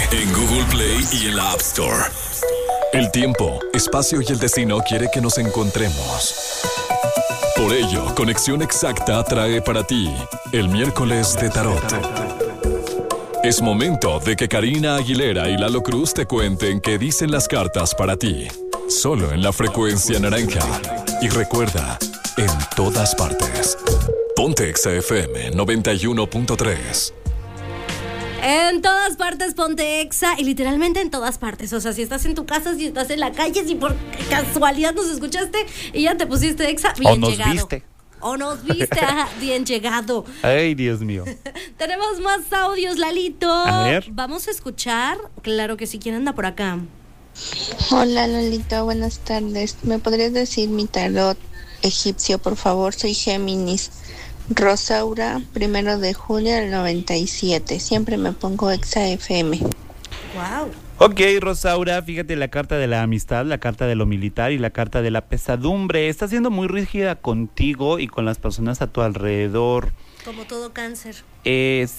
en Google Play y en la App Store. El tiempo, espacio y el destino quiere que nos encontremos. Por ello, Conexión Exacta trae para ti el miércoles de Tarot. Es momento de que Karina Aguilera y Lalo Cruz te cuenten qué dicen las cartas para ti. Solo en la frecuencia naranja. Y recuerda, en todas partes. Ponte Exa FM 91.3. En todas partes ponte Exa y literalmente en todas partes. O sea, si estás en tu casa, si estás en la calle, si por casualidad nos escuchaste y ya te pusiste Exa, bien llegado. O nos viste, ajá, bien llegado. Ay, Dios mío. Tenemos más audios, Lalito. A ver. Vamos a escuchar. Claro que sí, ¿quién anda por acá? Hola, Lolito, buenas tardes. ¿Me podrías decir mi tarot egipcio, por favor? Soy Géminis. Rosaura, 1 de julio del 97. Siempre me pongo Exa FM. Wow. Ok, Rosaura, fíjate la carta de la amistad, la carta de lo militar y la carta de la pesadumbre. Está siendo muy rígida contigo y con las personas a tu alrededor. Como todo cáncer. Es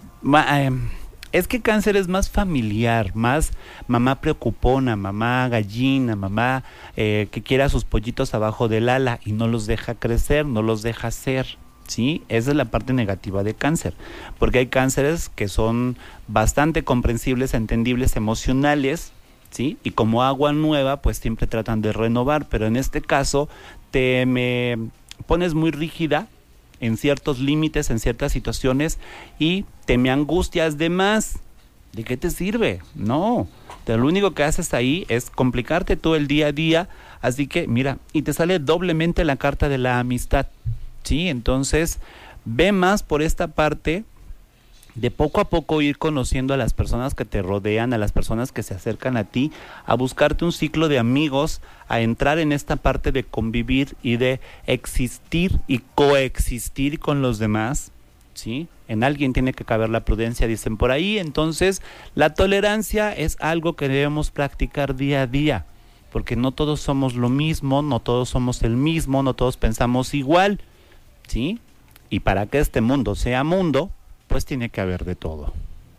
que cáncer es más familiar, más mamá preocupona, mamá gallina, mamá que quiere a sus pollitos abajo del ala y no los deja crecer, no los deja ser. ¿Sí? Esa es la parte negativa de cáncer, porque hay cánceres que son bastante comprensibles, entendibles, emocionales, ¿sí? Y como agua nueva, pues siempre tratan de renovar, pero en este caso te me pones muy rígida en ciertos límites, en ciertas situaciones y te me angustias de más. ¿De qué te sirve? No, lo único que haces ahí es complicarte todo el día a día, así que mira, y te sale doblemente la carta de la amistad. Sí, entonces ve más por esta parte de poco a poco ir conociendo a las personas que te rodean, a las personas que se acercan a ti, a buscarte un ciclo de amigos, a entrar en esta parte de convivir y de existir y coexistir con los demás, ¿sí? En alguien tiene que caber la prudencia, dicen por ahí. Entonces la tolerancia es algo que debemos practicar día a día, porque no todos somos lo mismo, no todos somos el mismo, no todos pensamos igual, ¿sí? Y para que este mundo sea mundo, pues tiene que haber de todo.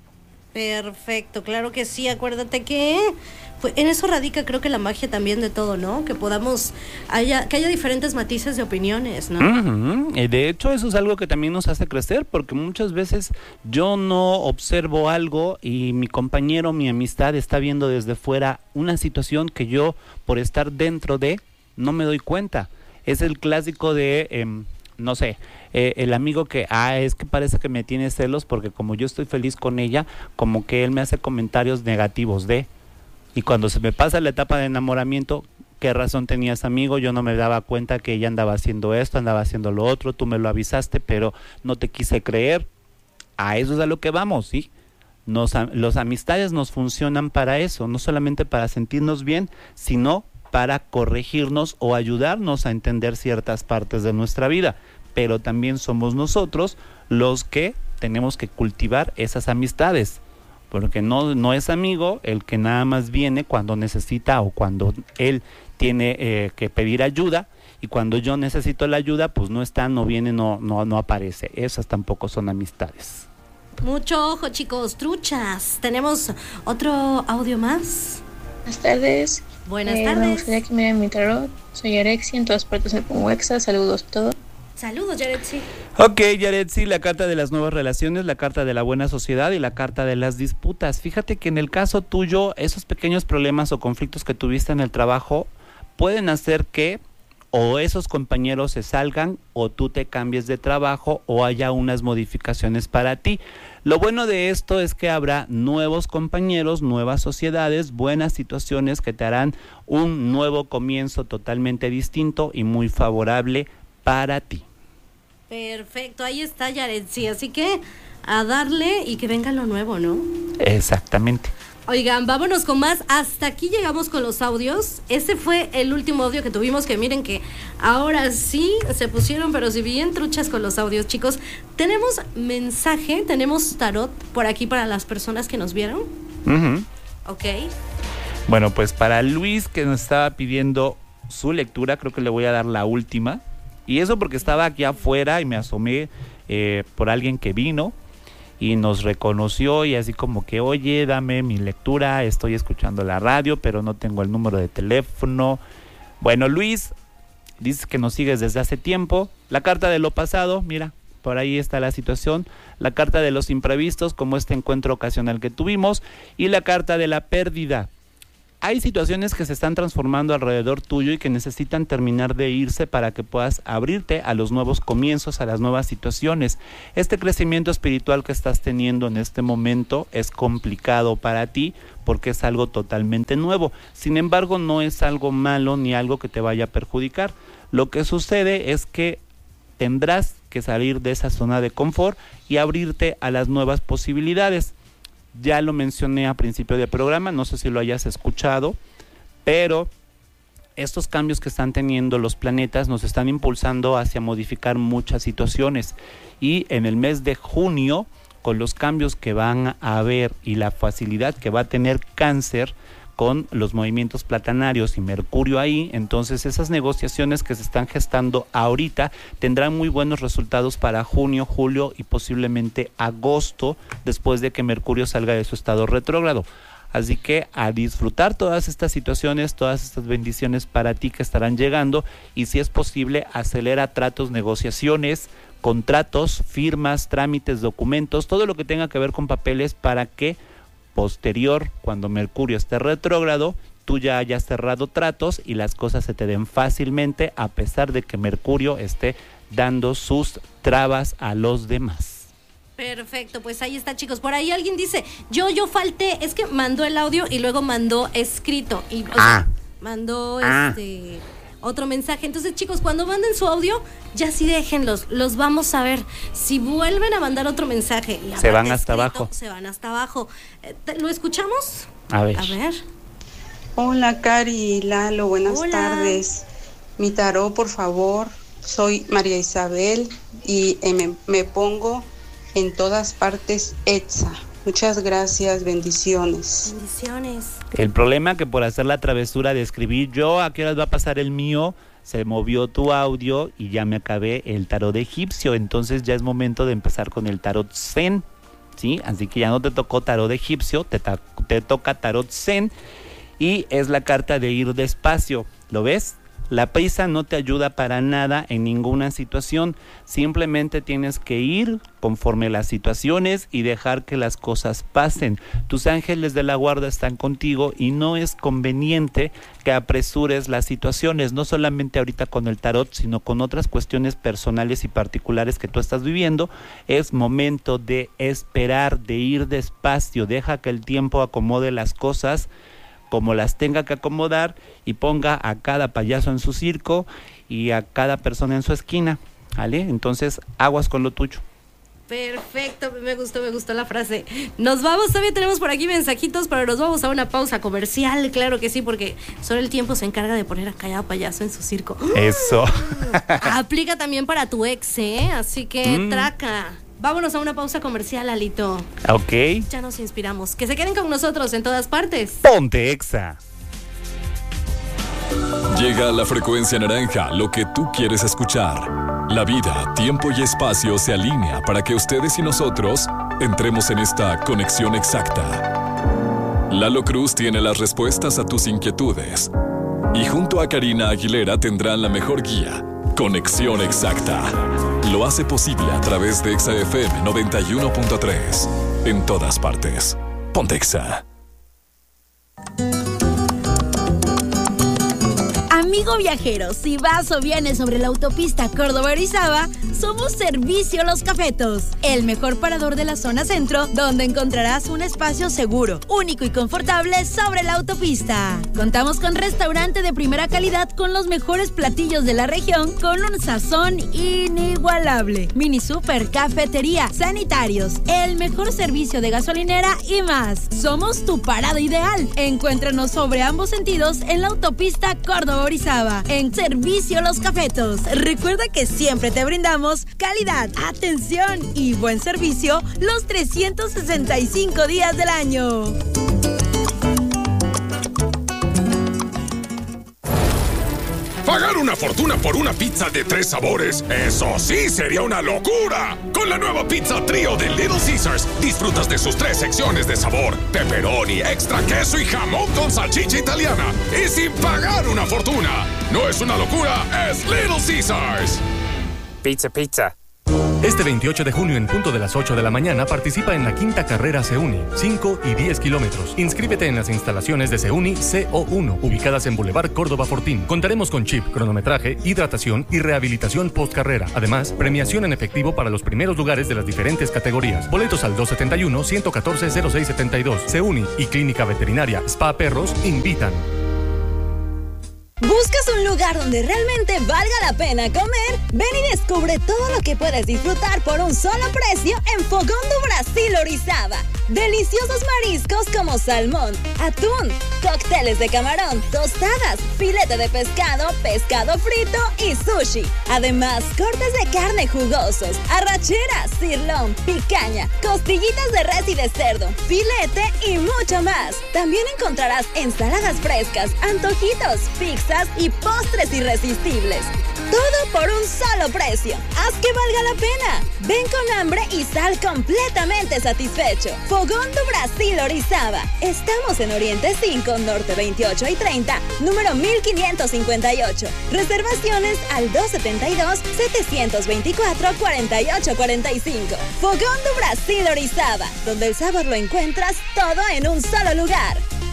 Perfecto, claro que sí. Acuérdate que pues, en eso radica, creo que la magia también de todo, ¿no? Que podamos, que haya diferentes matices de opiniones, ¿no? Uh-huh. De hecho, eso es algo que también nos hace crecer, porque muchas veces yo no observo algo y mi compañero, mi amistad está viendo desde fuera una situación que yo, por estar dentro de, no me doy cuenta. Es el clásico de no sé, el amigo que, es que parece que me tiene celos porque como yo estoy feliz con ella, como que él me hace comentarios negativos y cuando se me pasa la etapa de enamoramiento, ¿qué razón tenía ese amigo? Yo no me daba cuenta que ella andaba haciendo esto, andaba haciendo lo otro, tú me lo avisaste, pero no te quise creer. A eso es a lo que vamos, ¿sí? Los amistades nos funcionan para eso, no solamente para sentirnos bien, sino para corregirnos o ayudarnos a entender ciertas partes de nuestra vida, pero también somos nosotros los que tenemos que cultivar esas amistades, porque no es amigo el que nada más viene cuando necesita o cuando él tiene que pedir ayuda, y cuando yo necesito la ayuda, pues no está, no viene, no aparece. Esas tampoco son amistades. Mucho ojo, chicos, truchas. ¿Tenemos otro audio más? Buenas tardes. Buenas tardes. Me gustaría que miren mi tarot. Soy Yarexi, en todas partes me pongo Exa. Saludos a todos. Saludos, Yarexi. Ok, Yarexi, la carta de las nuevas relaciones, la carta de la buena sociedad y la carta de las disputas. Fíjate que en el caso tuyo, esos pequeños problemas o conflictos que tuviste en el trabajo pueden hacer que o esos compañeros se salgan o tú te cambies de trabajo o haya unas modificaciones para ti. Lo bueno de esto es que habrá nuevos compañeros, nuevas sociedades, buenas situaciones que te harán un nuevo comienzo totalmente distinto y muy favorable para ti. Perfecto, ahí está, Yarexi, así que a darle y que venga lo nuevo, ¿no? Exactamente. Oigan, vámonos con más. Hasta aquí llegamos con los audios. Ese fue el último audio que tuvimos, que miren que ahora sí se pusieron, pero si bien truchas con los audios, chicos. Tenemos mensaje, tenemos tarot por aquí para las personas que nos vieron. Uh-huh. Ok. Bueno, pues para Luis, que nos estaba pidiendo su lectura, creo que le voy a dar la última. Y eso porque estaba aquí afuera y me asomé por alguien que vino. y nos reconoció y así como que, oye, dame mi lectura, estoy escuchando la radio, pero no tengo el número de teléfono. Bueno, Luis, dices que nos sigues desde hace tiempo. La carta de lo pasado, mira, por ahí está la situación. La carta de los imprevistos, como este encuentro ocasional que tuvimos, y la carta de la pérdida. Hay situaciones que se están transformando alrededor tuyo y que necesitan terminar de irse para que puedas abrirte a los nuevos comienzos, a las nuevas situaciones. Este crecimiento espiritual que estás teniendo en este momento es complicado para ti porque es algo totalmente nuevo. Sin embargo, no es algo malo ni algo que te vaya a perjudicar. Lo que sucede es que tendrás que salir de esa zona de confort y abrirte a las nuevas posibilidades. Ya lo mencioné a principio del programa, no sé si lo hayas escuchado, pero estos cambios que están teniendo los planetas nos están impulsando hacia modificar muchas situaciones, y en el mes de junio, con los cambios que van a haber y la facilidad que va a tener Cáncer con los movimientos platanarios y Mercurio ahí, entonces esas negociaciones que se están gestando ahorita tendrán muy buenos resultados para junio, julio y posiblemente agosto, después de que Mercurio salga de su estado retrógrado. Así que a disfrutar todas estas situaciones, todas estas bendiciones para ti que estarán llegando, y si es posible, acelera tratos, negociaciones, contratos, firmas, trámites, documentos, todo lo que tenga que ver con papeles, para que posterior, cuando Mercurio esté retrógrado, tú ya hayas cerrado tratos y las cosas se te den fácilmente, a pesar de que Mercurio esté dando sus trabas a los demás. Perfecto, pues ahí está, chicos. Por ahí alguien dice, yo falté, es que mandó el audio y luego mandó escrito y mandó otro mensaje. Entonces, chicos, cuando manden su audio, ya sí déjenlos, los vamos a ver. Si vuelven a mandar otro mensaje y se van hasta abajo. Se van hasta abajo. ¿Lo escuchamos? A ver. Hola, Cari y Lalo, buenas tardes. Mi tarot, por favor. Soy María Isabel y me pongo en todas partes Etza. Muchas gracias, bendiciones. Bendiciones. El problema que por hacer la travesura de escribir yo a qué horas va a pasar el mío, se movió tu audio y ya me acabé el tarot egipcio, entonces ya es momento de empezar con el tarot zen, ¿sí? Así que ya no te tocó tarot egipcio, te toca tarot zen, y es la carta de ir despacio, ¿lo ves? La prisa no te ayuda para nada en ninguna situación, simplemente tienes que ir conforme las situaciones y dejar que las cosas pasen. Tus ángeles de la guarda están contigo y no es conveniente que apresures las situaciones, no solamente ahorita con el tarot, sino con otras cuestiones personales y particulares que tú estás viviendo. Es momento de esperar, de ir despacio, deja que el tiempo acomode las cosas como las tenga que acomodar y ponga a cada payaso en su circo y a cada persona en su esquina, ¿vale? Entonces, aguas con lo tuyo. Perfecto, me gustó la frase. Nos vamos, todavía tenemos por aquí mensajitos, pero nos vamos a una pausa comercial, claro que sí, porque solo el tiempo se encarga de poner a cada payaso en su circo. Eso. Aplica también para tu ex, así que traca. Vámonos a una pausa comercial, Alito. Ok. Ya nos inspiramos. Que se queden con nosotros en todas partes. Ponte Exa. Llega a la frecuencia naranja lo que tú quieres escuchar. La vida, tiempo y espacio se alinea para que ustedes y nosotros entremos en esta conexión exacta. Lalo Cruz tiene las respuestas a tus inquietudes. Y junto a Karina Aguilera tendrán la mejor guía. Conexión Exacta. Lo hace posible a través de Exa FM 91.3. En todas partes. Ponte Exa. Amigo viajero, si vas o vienes sobre la autopista Córdoba-Orizaba, somos Servicio Los Cafetos, el mejor parador de la zona centro, donde encontrarás un espacio seguro, único y confortable sobre la autopista. Contamos con restaurante de primera calidad con los mejores platillos de la región, con un sazón inigualable. Mini super, cafetería, sanitarios, el mejor servicio de gasolinera y más. Somos tu parada ideal. Encuéntranos sobre ambos sentidos en la autopista Córdoba-Orizaba, en Servicio Los Cafetos. Recuerda que siempre te brindamos calidad, atención y buen servicio los 365 días del año. Pagar una fortuna por una pizza de 3 sabores, eso sí sería una locura. Con la nueva pizza trío de Little Caesars, disfrutas de sus 3 secciones de sabor: pepperoni, extra queso y jamón con salchicha italiana. Y sin pagar una fortuna. No es una locura, es Little Caesars. Pizza, pizza. Este 28 de junio en punto de las 8 de la mañana participa en la 5ª carrera CEUNI, 5 y 10 kilómetros. Inscríbete en las instalaciones de CEUNI CO1, ubicadas en Boulevard Córdoba Fortín. Contaremos con chip, cronometraje, hidratación y rehabilitación post-carrera. Además, premiación en efectivo para los primeros lugares de las diferentes categorías. Boletos al 271-114-0672. CEUNI y Clínica Veterinaria Spa Perros invitan. ¿Buscas un lugar donde realmente valga la pena comer? Ven y descubre todo lo que puedes disfrutar por un solo precio en Fogón do Brasil Orizaba. Deliciosos mariscos como salmón, atún, cócteles de camarón, tostadas, filete de pescado, pescado frito y sushi. Además, cortes de carne jugosos, arracheras, cirlón, picaña, costillitas de res y de cerdo, filete y mucho más. También encontrarás ensaladas frescas, antojitos, pizzas y postres irresistibles. Todo por un solo precio. Haz que valga la pena. Ven con hambre y sal completamente satisfecho. Fogón do Brasil Orizaba. Estamos en Oriente 5, Norte 28 y 30, número 1558. Reservaciones al 272-724-4845. Fogón do Brasil Orizaba, donde el sabor lo encuentras todo en un solo lugar.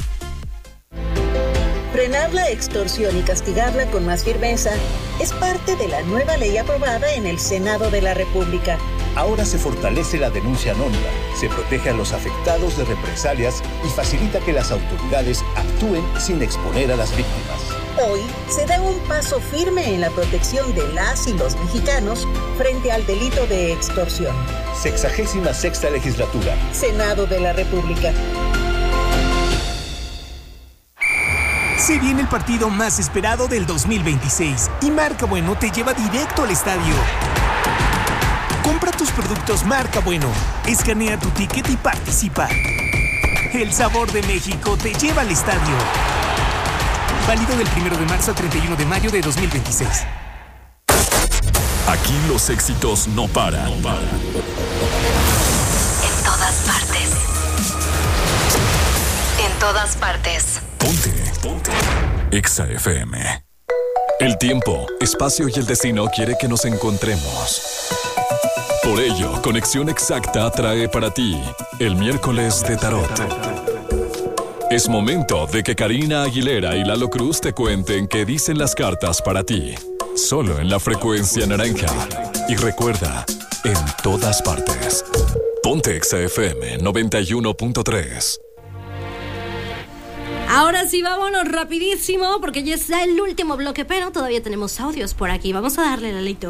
Frenar la extorsión y castigarla con más firmeza es parte de la nueva ley aprobada en el Senado de la República. Ahora se fortalece la denuncia anónima, se protege a los afectados de represalias y facilita que las autoridades actúen sin exponer a las víctimas. Hoy se da un paso firme en la protección de las y los mexicanos frente al delito de extorsión. 66ª legislatura. Senado de la República. Se viene el partido más esperado del 2026 y Marca Bueno te lleva directo al estadio. Compra tus productos Marca Bueno, escanea tu ticket y participa. El sabor de México te lleva al estadio. Válido del 1 de marzo al 31 de mayo de 2026. Aquí los éxitos no paran. En todas partes. En todas partes. Ponte. Exa FM. El tiempo, espacio y el destino quiere que nos encontremos. Por ello, Conexión Exacta trae para ti el miércoles de tarot. Es momento de que Karina Aguilera y Lalo Cruz te cuenten qué dicen las cartas para ti. Solo en la frecuencia naranja. Y recuerda, en todas partes. Ponte Exa FM 91.3. Ahora sí, vámonos rapidísimo porque ya está el último bloque, pero todavía tenemos audios por aquí. Vamos a darle, Lalito.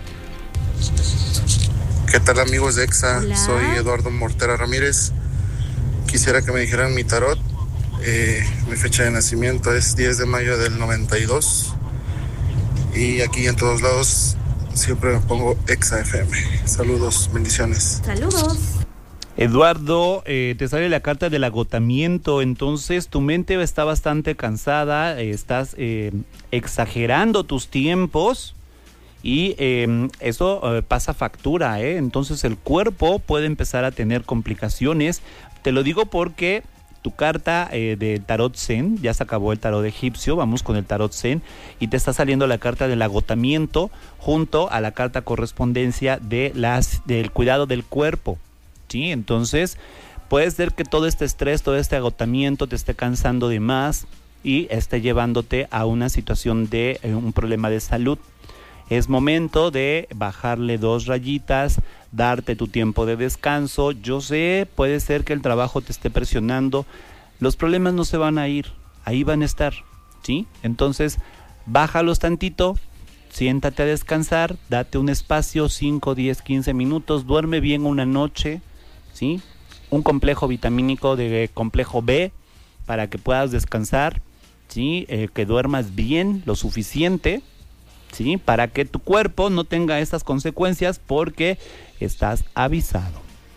¿Qué tal, amigos de Exa? Hola. Soy Eduardo Mortera Ramírez. Quisiera que me dijeran mi tarot. Mi fecha de nacimiento es 10 de mayo del 92. Y aquí en todos lados siempre me pongo Exa FM. Saludos, bendiciones. Saludos. Eduardo, te sale la carta del agotamiento, entonces tu mente está bastante cansada, estás exagerando tus tiempos y eso pasa factura, entonces el cuerpo puede empezar a tener complicaciones. Te lo digo porque tu carta del tarot Zen, ya se acabó el tarot egipcio, vamos con el tarot Zen, y te está saliendo la carta del agotamiento junto a la carta correspondencia de del cuidado del cuerpo. Sí, entonces puede ser que todo este estrés, todo este agotamiento te esté cansando de más y esté llevándote a una situación de un problema de salud. Es momento de bajarle 2 rayitas, darte tu tiempo de descanso. Yo sé, puede ser que el trabajo te esté presionando. Los problemas no se van a ir, ahí van a estar, ¿sí? Entonces, bájalos tantito. Siéntate a descansar, date un espacio, 5, 10, 15 minutos, duerme bien una noche, ¿sí? Un complejo vitamínico de complejo B para que puedas descansar, ¿sí? Que duermas bien, lo suficiente, ¿sí? Para que tu cuerpo no tenga estas consecuencias porque estás avisado.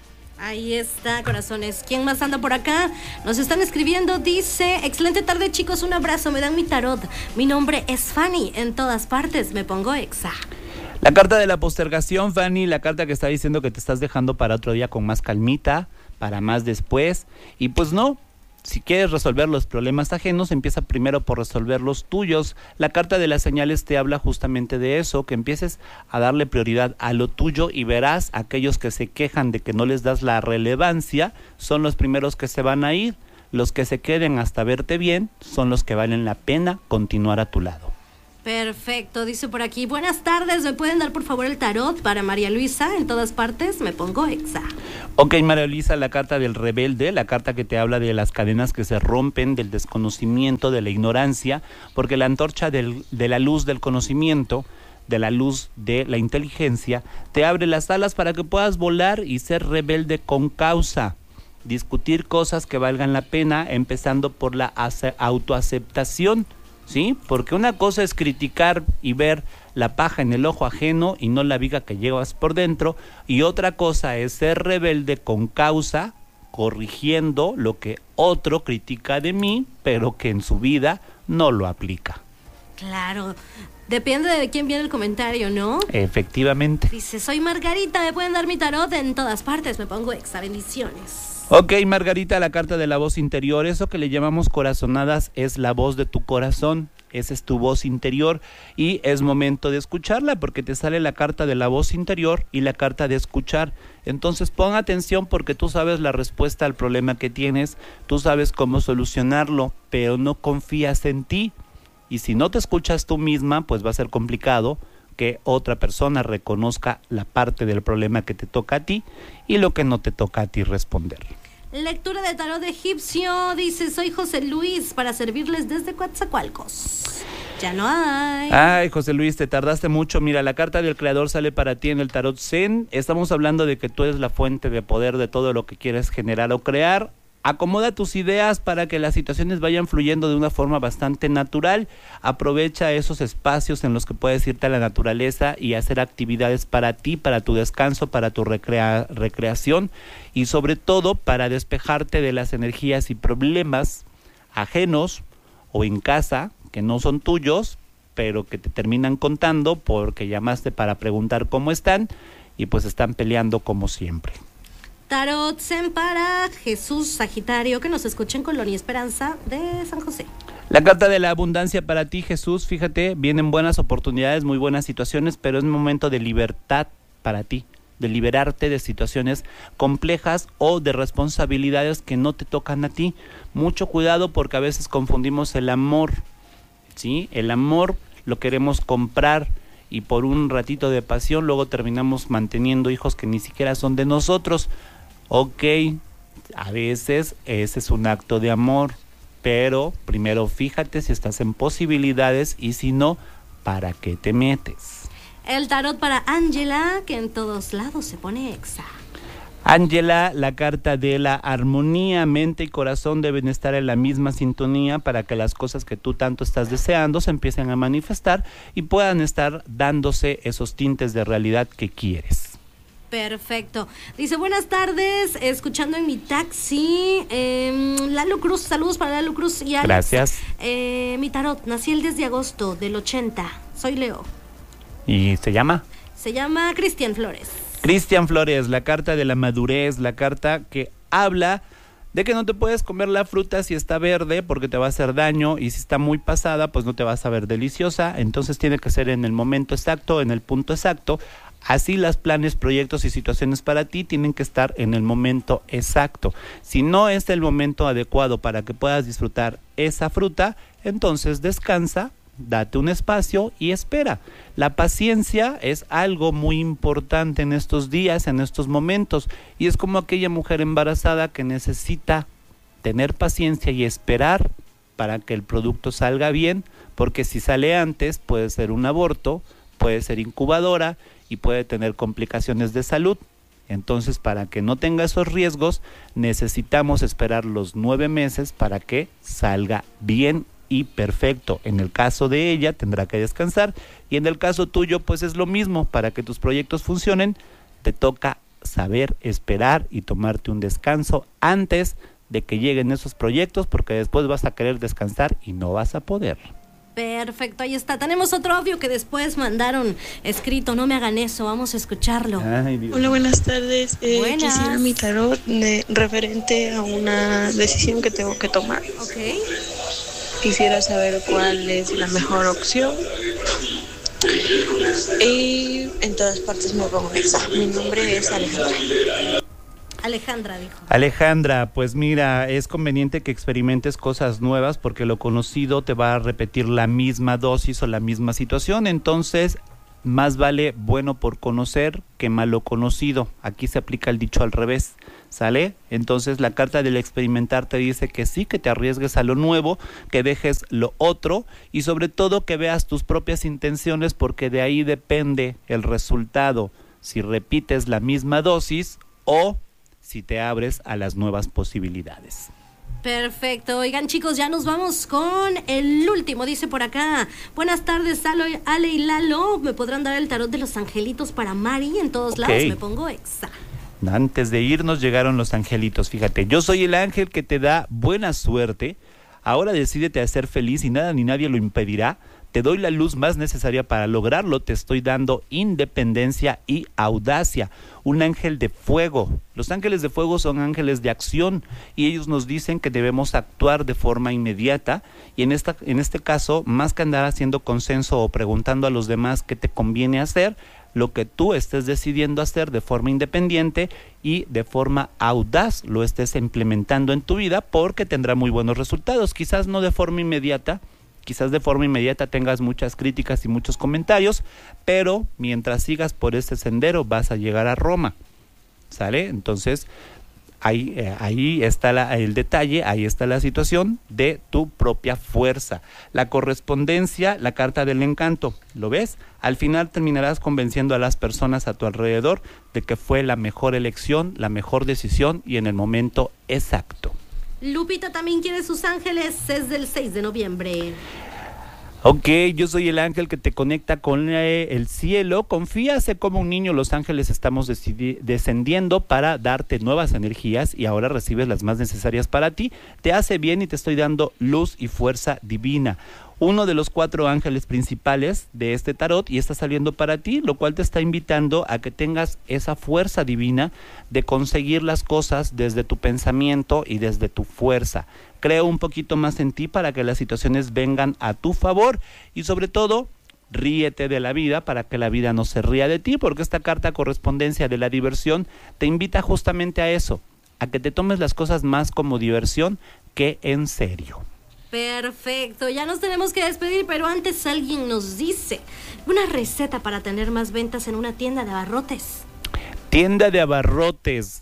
Ahí está, corazones. ¿Quién más anda por acá? Nos están escribiendo, dice: excelente tarde, chicos, un abrazo, me dan mi tarot. Mi nombre es Fanny, en todas partes me pongo exa. La carta de la postergación, Fanny, la carta que está diciendo que te estás dejando para otro día con más calmita, para más después. Y pues no, si quieres resolver los problemas ajenos, empieza primero por resolver los tuyos. La carta de las señales te habla justamente de eso, que empieces a darle prioridad a lo tuyo y verás aquellos que se quejan de que no les das la relevancia, son los primeros que se van a ir. Los que se queden hasta verte bien son los que valen la pena continuar a tu lado. Perfecto, dice por aquí: buenas tardes, ¿me pueden dar por favor el tarot para María Luisa? En todas partes me pongo exa. Ok, María Luisa, la carta del rebelde, la carta que te habla de las cadenas que se rompen, del desconocimiento, de la ignorancia, porque la antorcha de la luz del conocimiento, de la luz de la inteligencia, te abre las alas para que puedas volar y ser rebelde con causa. Discutir cosas que valgan la pena, empezando por la autoaceptación. ¿Sí? Porque una cosa es criticar y ver la paja en el ojo ajeno y no la viga que llevas por dentro, y otra cosa es ser rebelde con causa, corrigiendo lo que otro critica de mí, pero que en su vida no lo aplica. Claro, depende de quién viene el comentario, ¿no? Efectivamente. Dice: soy Margarita, ¿me pueden dar mi tarot? En todas partes me pongo exa, bendiciones. Ok, Margarita, la carta de la voz interior, eso que le llamamos corazonadas es la voz de tu corazón, esa es tu voz interior y es momento de escucharla porque te sale la carta de la voz interior y la carta de escuchar. Entonces pon atención porque tú sabes la respuesta al problema que tienes, tú sabes cómo solucionarlo, pero no confías en ti. Y si no te escuchas tú misma, pues va a ser complicado que otra persona reconozca la parte del problema que te toca a ti y lo que no te toca a ti responder. Lectura de tarot egipcio, dice: soy José Luis, para servirles desde Coatzacoalcos. Ya no hay. Ay, José Luis, te tardaste mucho. Mira, la carta del creador sale para ti en el tarot Zen. Estamos hablando de que tú eres la fuente de poder de todo lo que quieres generar o crear. Acomoda tus ideas para que las situaciones vayan fluyendo de una forma bastante natural. Aprovecha esos espacios en los que puedes irte a la naturaleza y hacer actividades para ti, para tu descanso, para tu recreación y sobre todo para despejarte de las energías y problemas ajenos o en casa que no son tuyos, pero que te terminan contando porque llamaste para preguntar cómo están y pues están peleando como siempre. Tarot Zen para Jesús Sagitario, que nos escucha en Colonia Esperanza de San José. La carta de la abundancia para ti, Jesús, fíjate, vienen buenas oportunidades, muy buenas situaciones, pero es momento de libertad para ti, de liberarte de situaciones complejas o de responsabilidades que no te tocan a ti. Mucho cuidado porque a veces confundimos el amor, ¿sí? El amor lo queremos comprar y por un ratito de pasión luego terminamos manteniendo hijos que ni siquiera son de nosotros. Ok, a veces ese es un acto de amor, pero primero fíjate si estás en posibilidades y si no, ¿para qué te metes? El tarot para Ángela, que en todos lados se pone exa. Ángela, la carta de la armonía, mente y corazón deben estar en la misma sintonía para que las cosas que tú tanto estás deseando se empiecen a manifestar y puedan estar dándose esos tintes de realidad que quieres. Perfecto. Dice: buenas tardes, escuchando en mi taxi. Lalo Cruz, saludos para Lalo Cruz y Alex. Gracias. Mi tarot, nací el 10 de agosto del 80, soy Leo. ¿Y se llama? Se llama Cristian Flores. Cristian Flores, la carta de la madurez, la carta que habla de que no te puedes comer la fruta si está verde porque te va a hacer daño y si está muy pasada pues no te va a saber deliciosa, entonces tiene que ser en el momento exacto, en el punto exacto. Así los planes, proyectos y situaciones para ti tienen que estar en el momento exacto. Si no es el momento adecuado para que puedas disfrutar esa fruta, entonces descansa, date un espacio y espera. La paciencia es algo muy importante en estos días, en estos momentos, y es como aquella mujer embarazada que necesita tener paciencia y esperar para que el producto salga bien, porque si sale antes puede ser un aborto, puede ser incubadora y puede tener complicaciones de salud. Entonces, para que no tenga esos riesgos, necesitamos esperar los 9 meses para que salga bien y perfecto. En el caso de ella tendrá que descansar y en el caso tuyo pues es lo mismo. Para que tus proyectos funcionen te toca saber esperar y tomarte un descanso antes de que lleguen esos proyectos, porque después vas a querer descansar y no vas a poder. Perfecto, ahí está. Tenemos otro audio que después mandaron escrito. No me hagan eso, vamos a escucharlo. Hola, buenas tardes. Buenas. Quisiera mi tarot referente a una decisión que tengo que tomar. Ok. Quisiera saber cuál es la mejor opción. Y en todas partes me pongo esa. Mi nombre es Alejandra. Alejandra dijo. Alejandra, pues mira, es conveniente que experimentes cosas nuevas porque lo conocido te va a repetir la misma dosis o la misma situación, entonces más vale bueno por conocer que malo conocido. Aquí se aplica el dicho al revés, ¿sale? Entonces la carta del experimentar te dice que sí, que te arriesgues a lo nuevo, que dejes lo otro y sobre todo que veas tus propias intenciones porque de ahí depende el resultado, si repites la misma dosis o si te abres a las nuevas posibilidades. Perfecto. Oigan, chicos, ya nos vamos con el último. Dice por acá: buenas tardes, Ale y Lalo. ¿Me podrán dar el tarot de los angelitos para Mari? En todos lados me pongo exa. Antes de irnos llegaron los angelitos. Fíjate, yo soy el ángel que te da buena suerte. Ahora decídete a ser feliz y nada ni nadie lo impedirá. Te doy la luz más necesaria para lograrlo, te estoy dando independencia y audacia. Un ángel de fuego. Los ángeles de fuego son ángeles de acción y ellos nos dicen que debemos actuar de forma inmediata y en este caso, más que andar haciendo consenso o preguntando a los demás qué te conviene hacer, lo que tú estés decidiendo hacer de forma independiente y de forma audaz lo estés implementando en tu vida porque tendrá muy buenos resultados, quizás no de forma inmediata. Quizás de forma inmediata tengas muchas críticas y muchos comentarios, pero mientras sigas por ese sendero vas a llegar a Roma, ¿sale? Entonces, ahí está el detalle, ahí está la situación de tu propia fuerza. La correspondencia, la carta del encanto, ¿lo ves? Al final terminarás convenciendo a las personas a tu alrededor de que fue la mejor elección, la mejor decisión y en el momento exacto. Lupita también quiere sus ángeles, es del 6 de noviembre. Ok, yo soy el ángel que te conecta con el cielo. Confía, sé como un niño, los ángeles estamos descendiendo para darte nuevas energías y ahora recibes las más necesarias para ti. Te hace bien y te estoy dando luz y fuerza divina. Uno de los 4 ángeles principales de este tarot y está saliendo para ti, lo cual te está invitando a que tengas esa fuerza divina de conseguir las cosas desde tu pensamiento y desde tu fuerza. Creo un poquito más en ti para que las situaciones vengan a tu favor y sobre todo ríete de la vida para que la vida no se ría de ti, porque esta carta correspondencia de la diversión te invita justamente a eso, a que te tomes las cosas más como diversión que en serio. Perfecto, ya nos tenemos que despedir, pero antes alguien nos dice una receta para tener más ventas en una tienda de abarrotes. Tienda de abarrotes,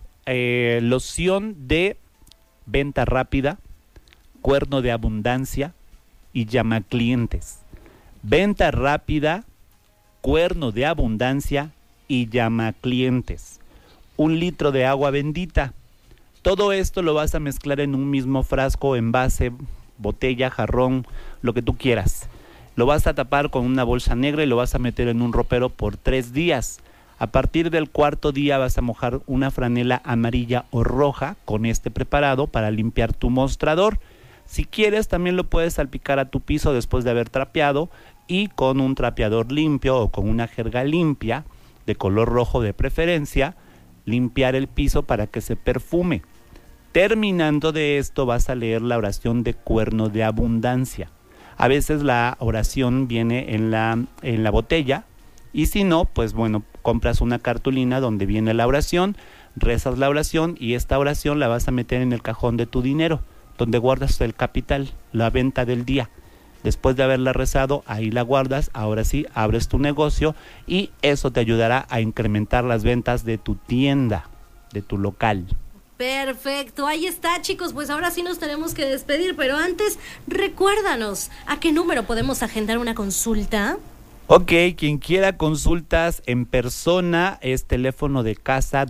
loción de venta rápida, cuerno de abundancia y llama clientes. Venta rápida, cuerno de abundancia y llama clientes. 1 litro de agua bendita. Todo esto lo vas a mezclar en un mismo frasco, envase, botella, jarrón, lo que tú quieras. Lo vas a tapar con una bolsa negra y lo vas a meter en un ropero por 3 días. A partir del 4.º día vas a mojar una franela amarilla o roja con este preparado para limpiar tu mostrador. Si quieres, también lo puedes salpicar a tu piso después de haber trapeado y con un trapeador limpio o con una jerga limpia, de color rojo de preferencia, limpiar el piso para que se perfume. Terminando de esto vas a leer la oración de cuerno de abundancia. A veces la oración viene en la botella y si no, pues bueno, compras una cartulina donde viene la oración, rezas la oración y esta oración la vas a meter en el cajón de tu dinero, donde guardas el capital, la venta del día. Después de haberla rezado, ahí la guardas, ahora sí, abres tu negocio y eso te ayudará a incrementar las ventas de tu tienda, de tu local. Perfecto, ahí está, chicos, pues ahora sí nos tenemos que despedir, pero antes recuérdanos, ¿a qué número podemos agendar una consulta? Ok, quien quiera consultas en persona es teléfono de casa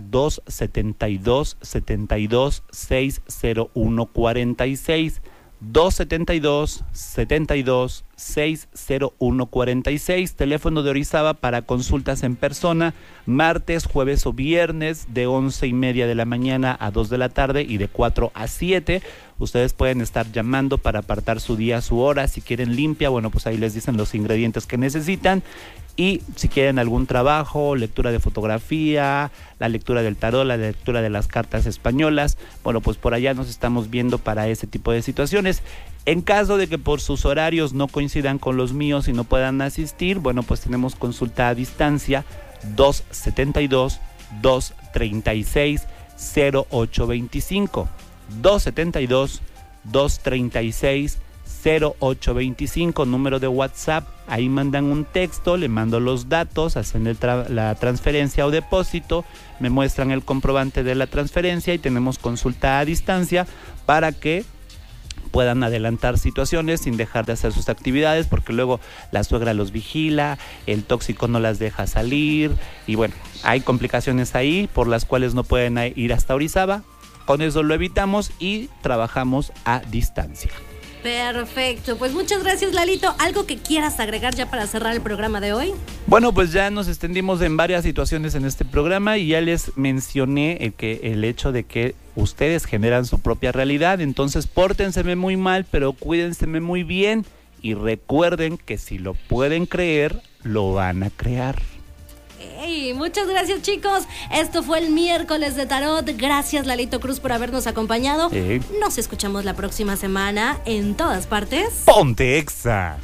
272-72-60146, 272-72-60146. 60146. Teléfono de Orizaba para consultas en persona, martes, jueves o viernes, de 11:30 de la mañana a 2 de la tarde y de 4 a 7. Ustedes pueden estar llamando para apartar su día, su hora. Si quieren limpia, bueno, pues ahí les dicen los ingredientes que necesitan. Y si quieren algún trabajo, lectura de fotografía, la lectura del tarot, la lectura de las cartas españolas, bueno, pues por allá nos estamos viendo para ese tipo de situaciones. En caso de que por sus horarios no coincidan con los míos y no puedan asistir, bueno, pues tenemos consulta a distancia 272-236-0825. 272-236-0825, número de WhatsApp. Ahí mandan un texto, le mando los datos, hacen la transferencia o depósito, me muestran el comprobante de la transferencia y tenemos consulta a distancia para que puedan adelantar situaciones sin dejar de hacer sus actividades, porque luego la suegra los vigila, el tóxico no las deja salir y bueno, hay complicaciones ahí por las cuales no pueden ir hasta Orizaba. Con eso lo evitamos y trabajamos a distancia. Perfecto, pues muchas gracias, Lalito. ¿Algo que quieras agregar ya para cerrar el programa de hoy? Bueno, pues ya nos extendimos en varias situaciones en este programa y ya les mencioné el hecho de que ustedes generan su propia realidad. Entonces pórtenseme muy mal, pero cuídenseme muy bien y recuerden que si lo pueden creer, lo van a crear. Hey, muchas gracias, chicos. Esto fue el miércoles de Tarot. Gracias, Lalito Cruz, por habernos acompañado. Nos escuchamos la próxima semana en todas partes. ¡Ponte Exa!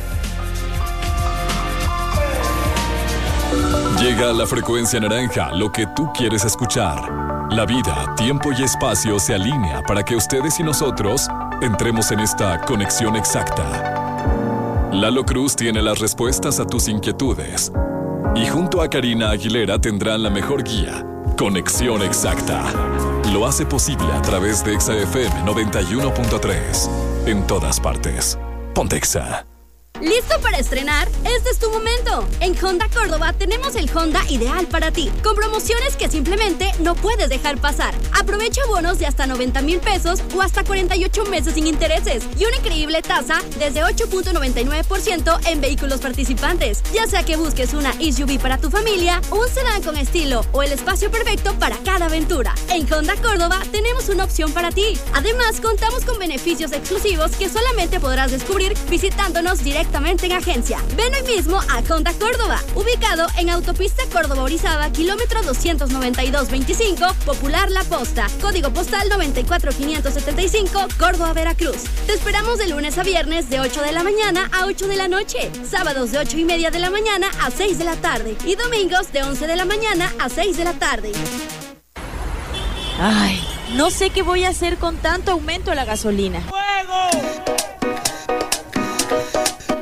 Llega a la frecuencia naranja lo que tú quieres escuchar. La vida, tiempo y espacio se alinea para que ustedes y nosotros entremos en esta conexión exacta. Lalo Cruz tiene las respuestas a tus inquietudes. Y junto a Karina Aguilera tendrán la mejor guía, Conexión Exacta. Lo hace posible a través de Exa FM 91.3. En todas partes. Ponte Exa. ¿Listo para estrenar? Este es tu momento. En Honda Córdoba tenemos el Honda ideal para ti, con promociones que simplemente no puedes dejar pasar. Aprovecha bonos de hasta 90,000 pesos o hasta 48 meses sin intereses y una increíble tasa desde 8.99% en vehículos participantes. Ya sea que busques una SUV para tu familia, un sedán con estilo o el espacio perfecto para cada aventura. En Honda Córdoba tenemos una opción para ti. Además, contamos con beneficios exclusivos que solamente podrás descubrir visitándonos directamente en agencia. Ven hoy mismo a Honda Córdoba, ubicado en Autopista Córdoba-Orizaba, kilómetro 292-25, Popular La Posta, código postal 94575, Córdoba, Veracruz. Te esperamos de lunes a viernes de 8 de la mañana a 8 de la noche, sábados de 8:30 de la mañana a 6 de la tarde y domingos de 11 de la mañana a 6 de la tarde. Ay, no sé qué voy a hacer con tanto aumento de la gasolina. ¡Fuego!